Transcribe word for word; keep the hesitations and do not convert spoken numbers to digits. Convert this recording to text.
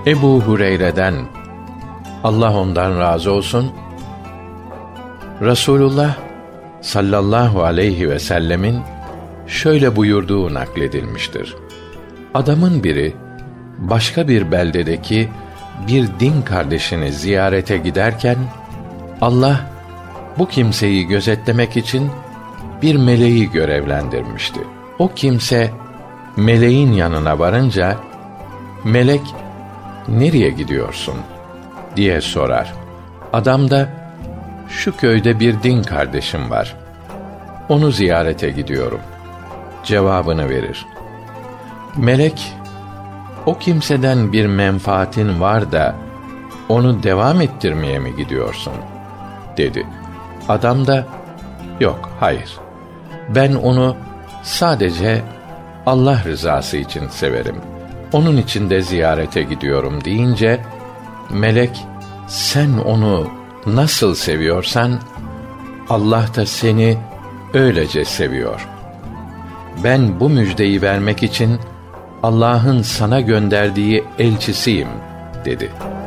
Ebu Hureyre'den, Allah ondan razı olsun, Resulullah sallallahu aleyhi ve sellemin şöyle buyurduğu nakledilmiştir. Adamın biri başka bir beldedeki bir din kardeşini ziyarete giderken Allah bu kimseyi gözetlemek için bir meleği görevlendirmişti. O kimse meleğin yanına varınca melek "Nereye gidiyorsun?" diye sorar. Adam da "Şu köyde bir din kardeşim var. Onu ziyarete gidiyorum." cevabını verir. Melek, "O kimseden bir menfaatin var da onu devam ettirmeye mi gidiyorsun?" dedi. Adam da "Yok, hayır. Ben onu sadece Allah rızası için severim. Onun için de ziyarete gidiyorum." deyince melek, "Sen onu nasıl seviyorsan Allah da seni öylece seviyor. Ben bu müjdeyi vermek için Allah'ın sana gönderdiği elçisiyim." dedi.